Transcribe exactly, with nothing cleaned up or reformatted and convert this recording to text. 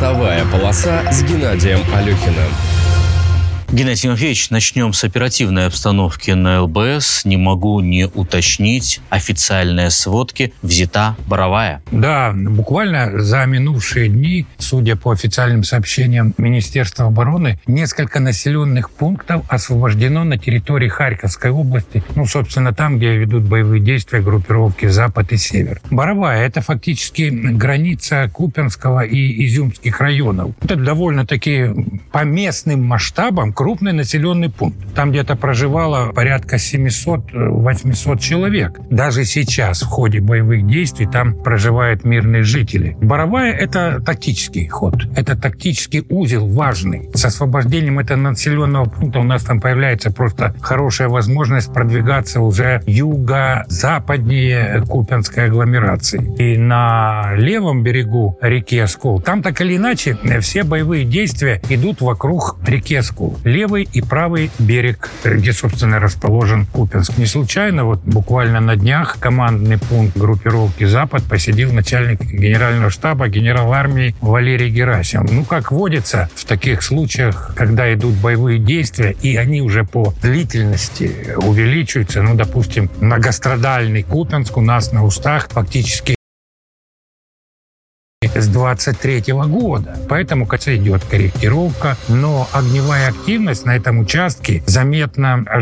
Фронтовая полоса с Геннадием Алехиным. Геннадий Тимофеевич, начнем с оперативной обстановки на ЛБС. Не могу не уточнить. Официальные сводки. Взята Боровая. Да, буквально за минувшие дни, судя по официальным сообщениям Министерства обороны, несколько населенных пунктов освобождено на территории Харьковской области. Ну, собственно, там, где ведут боевые действия группировки «Запад» и «Север». Боровая – это фактически граница Купянского и Изюмских районов. Это довольно-таки по местным масштабам крупный населенный пункт. Там где-то проживало порядка семьсот-восемьсот человек. Даже сейчас в ходе боевых действий там проживают мирные жители. Боровая – это тактический ход. Это тактический узел важный. С освобождением этого населенного пункта у нас там появляется просто хорошая возможность продвигаться уже юго-западнее Купянской агломерации. И на левом берегу реки Оскол, там так или иначе все боевые действия идут вокруг реки Оскол. Левый и правый берег, где, собственно, расположен Купянск. Не случайно, вот буквально на днях командный пункт группировки «Запад» посетил начальник генерального штаба, генерал армии Валерий Герасимов. Ну, как водится в таких случаях, когда идут боевые действия, и они уже по длительности увеличиваются, ну, допустим, многострадальный Купянск у нас на устах фактически с двадцать третьего года. Поэтому идет корректировка, но огневая активность на этом участке заметно